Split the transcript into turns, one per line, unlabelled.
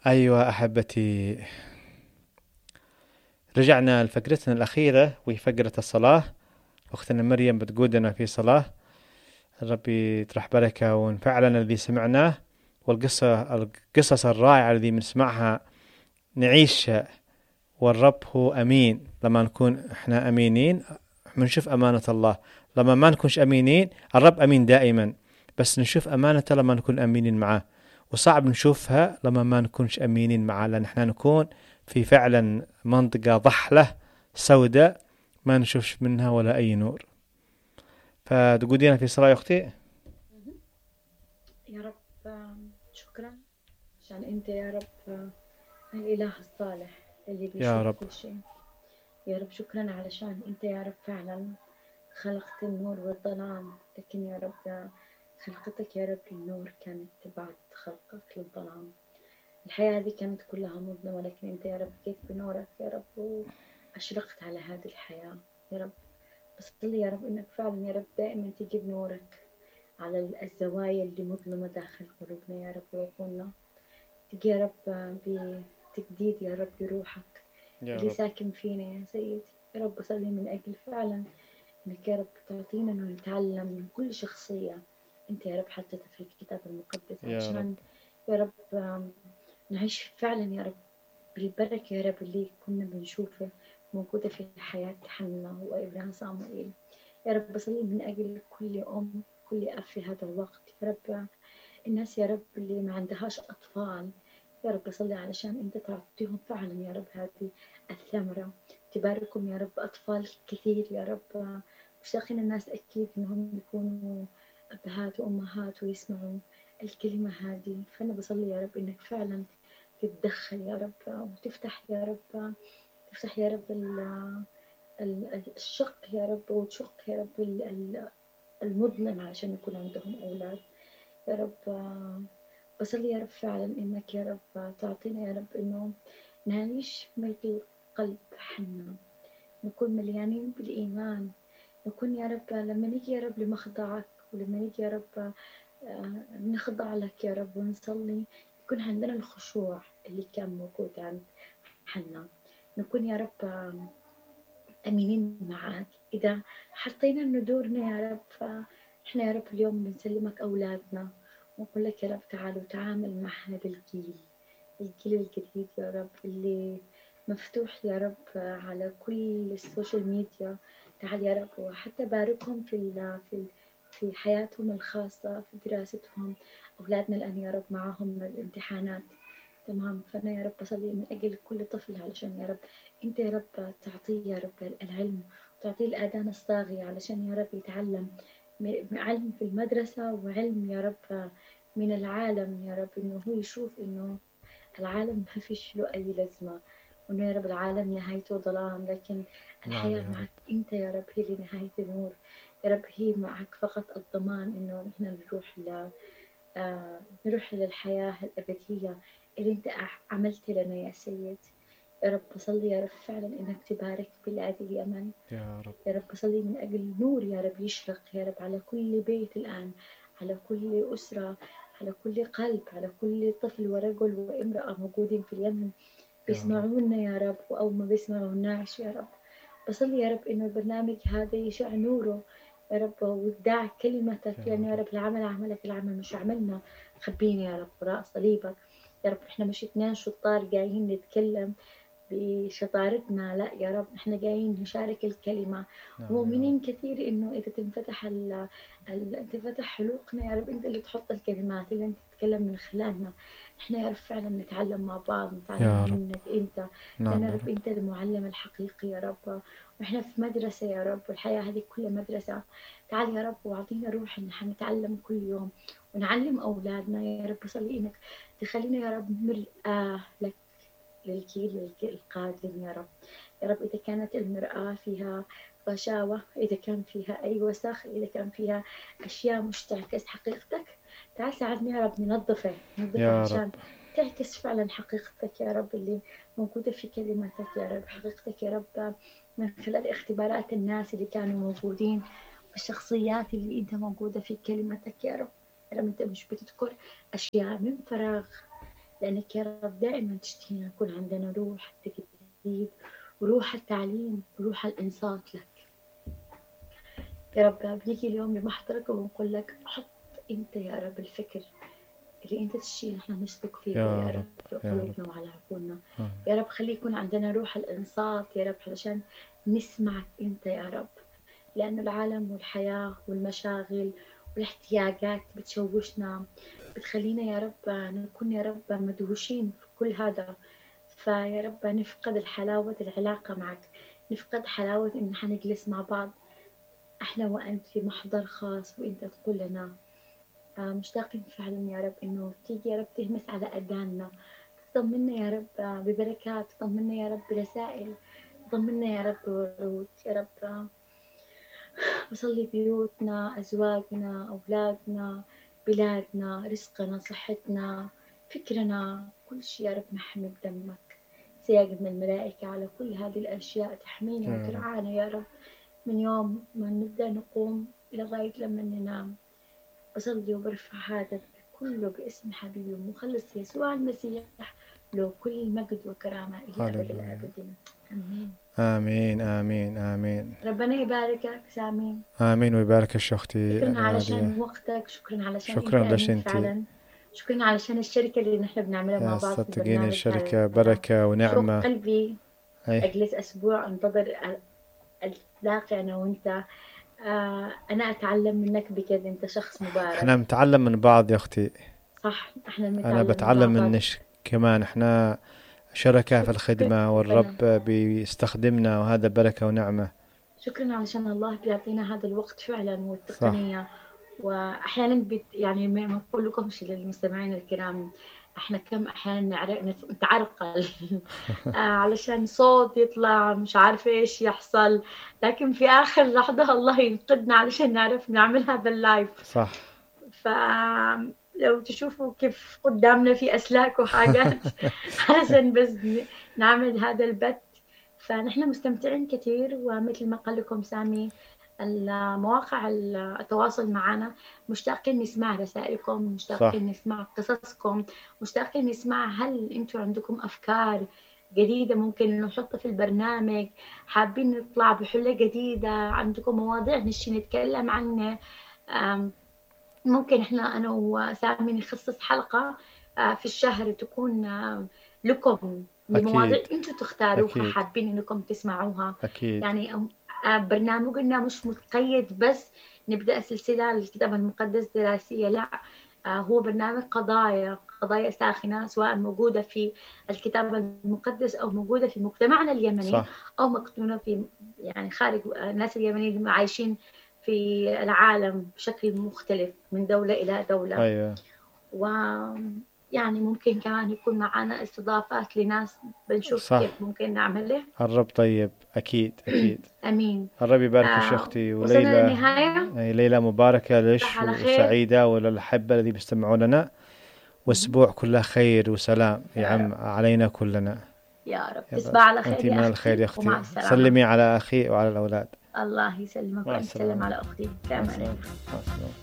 أيوة أحبتي، رجعنا لفقرتنا الأخيرة وهي فقرة الصلاة. أختنا مريم بتقودنا في صلاة. ربي يطرح بركة ونفعلنا الذي سمعناه، القصص الرائعة الذي بنسمعها نعيشها. والرب هو أمين. لما نكون إحنا أمينين بنشوف أمانة الله. لما ما نكونش أمينين، الرب أمين دائما، بس نشوف أمانته لما نكون أمينين معاه. وصعب نشوفها لما ما نكونش أمينين معاه، لأن إحنا نكون في فعلا منطقة ضحلة سوداء ما نشوفش منها ولا أي نور. فتقولين في صلاة يا أختي؟
مهم. يا رب، شكرا عشان أنت يا رب الإله الصالح اللي
يا
بيشوف
رب.
كل شيء. يا رب شكرا علشان أنت يا رب فعلا خلقت النور والظلام، لكن يا رب خلقتك يا رب للنور كانت بعد خلقك للظلام. الحياة هذه كانت كلها مظلمة، لكن أنت يا رب جيت بنورك يا رب وأشرقت على هذه الحياة. يا رب بصلي يا رب إنك فعلا يا رب دائما تجيب نورك على الزوايا اللي مظلمة داخل قلوبنا يا رب وعقولنا. تجي يا رب بتجديد يا رب لروحك
يا
اللي
رب.
ساكن فينا يا سيد. يا رب بصلي من أجل فعلا إنك يا رب تعطينا إنه نتعلم من كل شخصية أنت يا رب حطيتها في الكتاب المقدس،
يا رب.
علشان يا رب نعيش فعلا يا رب بالبركة يا رب اللي كنا بنشوفها موجودة في حياة حنا وابنها صاموئيل. يا رب بصلي من أجل كل أم، كل أب في هذا الوقت يا رب، الناس يا رب اللي ما عندهاش أطفال. يا رب بصلي علشان أنت تعطيهم فعلا يا رب هذه الثمرة، تباركهم يا رب أطفال كثير يا رب. مشتاقين الناس أكيد إنهم يكونوا أبهات وأمهات ويسمعوا الكلمة هذه. فأنا بصلي يا رب إنك فعلا تتدخل يا رب وتفتح يا رب، تفتح يا رب الشق يا رب، وتشق يا رب المظلم علشان يكون عندهم أولاد. يا رب بصلي يا رب فعلا إنك يا رب تعطينا يا رب إنه نعيش مثل قلب حنا، نكون مليانين بالإيمان، نكون يا رب لما نيجي يا رب لمخضعك، ولما نيجي يا رب نخضع لك يا رب ونصلي، يكون عندنا الخشوع اللي كان موجود عند حنا. نكون يا رب أمينين معاك. إذا حطينا إنه دورنا يا رب، فإحنا يا رب اليوم بنسلمك أولادنا ونقول لك يا رب تعال وتعامل مع هذا الجيل، الجيل الجديد يا رب اللي مفتوح يا رب على كل السوشيال ميديا. تعال يا رب وحتى باركهم في حياتهم الخاصة، في دراستهم. أولادنا الآن يا رب معهم الامتحانات، تمام. فأنا يا رب بصلي من أجل كل طفل علشان يا رب أنت يا رب تعطيه يا رب العلم، وتعطيه الآذان الصاغية علشان يا رب يتعلم علم في المدرسة، وعلم يا رب من العالم يا رب، إنه هو يشوف إنه العالم ما فيش له أي لازمة، وإنه يا رب العالم نهايته ظلام، لكن
نعم
الحياة
يا رب.
معك أنت يا رب هي اللي نهاية النور. يا رب هي معك فقط الضمان إنه نحن نروح للحياة الأبدية اللي أنت عملت لنا يا سيد. يا رب بصلي يا رب فعلا إنك تبارك بلاد اليمن.
يا رب.
يا رب بصلي من أجل نور يا رب يشرق يا رب على كل بيت الآن، على كل أسرة، على كل قلب، على كل طفل ورجل وامرأة موجودين في اليمن
يا رب.
بيسمعونا يا رب أو ما بيسمعوناش يا رب. بصلي يا رب إنه البرنامج هذا يشع نوره يا رب، وإبداع كلمتك،
يا
لأنه يا
رب.
رب العمل عملك، العمل مش عملنا. خبينا يا رب وراء صليبك. يا رب إحنا مش اتنين شطار جايين نتكلم بشطارتنا، لا يا رب احنا جايين نشارك الكلمة،
نعم يا رب.
ومؤمنين كثير انه اذا تنفتح حلوقنا يا رب، انت اللي تحط الكلمات اللي انت تتكلم من خلالنا. احنا يا رب فعلا نتعلم مع بعض، نتعلم
يا رب.
منك انت، لان
نعم
يا
يا
رب
رب.
انت المعلم الحقيقي يا رب. واحنا في مدرسة يا رب، والحياة هذه كلها مدرسة. تعال يا رب واعطينا روح ان احنا نتعلم كل يوم ونعلم اولادنا. يا رب صلي انك تخلينا يا رب مرآة لك للجيل القادم يا رب. يا رب إذا كانت المرآة فيها غشاوة، إذا كان فيها أي وسخ، إذا كان فيها أشياء مش تعكس حقيقتك، تعال ساعدني يا رب ننظفها
يا رب.
عشان تعكس فعلا حقيقتك يا رب اللي موجودة في كلمتك يا رب. حقيقتك يا رب من خلال اختبارات الناس اللي كانوا موجودين، والشخصيات اللي أنت موجودة في كلمتك يا رب. يا رب أنت مش بتذكر أشياء من فراغ، لأنك يا رب دائما تشتهينا يكون عندنا روح التجديد وروح التعليم وروح الإنصات لك. يا رب بنيجي اليوم بمحضرك وبنقول لك حط أنت يا رب الفكر اللي أنت تشتهي نحن نسلك فيه
يا
يا
رب
رب في
يا رب.
قلوبنا وعلى عقولنا. يا رب خلي يكون عندنا روح الإنصات يا رب علشان نسمعك أنت يا رب، لأنه العالم والحياة والمشاغل والاحتياجات بتشوشنا، بتخلينا يا رب نكون يا رب مدهوشين في كل هذا. فيا رب نفقد حلاوة العلاقة معك، نفقد حلاوة إن نحن نجلس مع بعض إحنا وأنت في محضر خاص وأنت تقول لنا. مشتاقين فعلا يا رب إنه تيجي يا رب تهمس على أذاننا، تطمنا يا رب ببركات، تطمنا يا رب برسائل، تطمنا يا رب بورود يا رب. بصلي بيوتنا، أزواجنا، أولادنا، بلادنا، رزقنا، صحتنا، فكرنا، كل شيء يا رب محمي بدمك. سياج من الملائكة على كل هذه الأشياء تحمينا
يا رب
وترعانا يا رب من يوم ما نبدأ نقوم لغاية لما ننام. بصلي وبرفع هذا كله باسم حبيبي ومخلص يسوع المسيح، له كل مجد وكرامة إلى أبد
هللويا.
الآبدين. آمين.
آمين آمين آمين
ربنا يباركك سامي.
آمين ويبارك أختي
شكرا
نادية.
علشان وقتك، شكرا علشان أنت
شكرا لش
أمين
أنت.
فعلا، شكرا علشان الشركة اللي نحن بنعملها مع بعض في
صدقيني
البرنامج
الشركة
هذا.
بركة
شوق
ونعمة.
قلبي
أي
أجلس أسبوع أنتظر أتلاقي أنا وأنت. أنا أتعلم منك بجد، أنت شخص
احنا
مبارك.
نتعلم من بعض يا أختي.
صح، إحنا
أنا
بنتعلم من
بتعلم
بعض.
منش كمان. احنا شركاء في
شكرا
الخدمة والرب بيستخدمنا وهذا بركة ونعمة.
شكرا علشان الله بيعطينا هذا الوقت فعلا
صح.
والتقنية. وأحيانا يعني ما نقول لكمش للمستمعين الكرام، احنا كم احيانا نتعرقل علشان صوت يطلع مش عارفه ايش يحصل، لكن في اخر لحظه الله ينقذنا علشان نعرف نعمل هذا اللايف.
صح.
فلو تشوفوا كيف قدامنا في اسلاك وحاجات علشان بس نعمل هذا البث. فنحن مستمتعين كثير، ومثل ما قال لكم سامي المواقع التواصل معنا، مشتاقين نسمع رسائلكم،
صح.
مشتاقين نسمع قصصكم، مشتاقين نسمع هل انتم عندكم افكار جديدة ممكن نحطها في البرنامج، حابين نطلع بحلة جديدة، عندكم مواضيع نشي نتكلم عنها. ممكن احنا انا وسامي نخصص حلقة في الشهر تكون لكم بمواضيع
أكيد
انتم تختاروها
أكيد
حابين انكم تسمعوها.
أكيد.
يعني برنامجنا مش متقيد بس نبدأ سلسلة للكتاب المقدس دراسية، لا، هو برنامج قضايا ساخنة سواء موجودة في الكتاب المقدس أو موجودة في مجتمعنا اليمني،
صح.
أو مكتوبة في يعني خارج الناس اليمنيين اللي عايشين في العالم بشكل مختلف من دولة إلى دولة.
أيوة.
ويعني ممكن كمان يكون معنا استضافات لناس بنشوف
صح.
كيف ممكن نعمله.
الرب طيب. أكيد أكيد.
أمين.
الرب يبارك أختي.
وصلنا
وليلة
للنهاية.
ليلة مباركة لش
على خير.
وسعيدة وللأحبة الذي بيستمعوا لنا، وأسبوع كله خير وسلام يعم علينا كلنا
يا رب. تصبح على خير
أنت من
يا
الخير يا
أختي،
أختي.
ومع السلامة.
سلمي على أخي وعلى الأولاد.
الله يسلمك،
مع
وأنت سلم
السلامة.
على أختي.
مع
تمام.
السلامة. مع السلامة.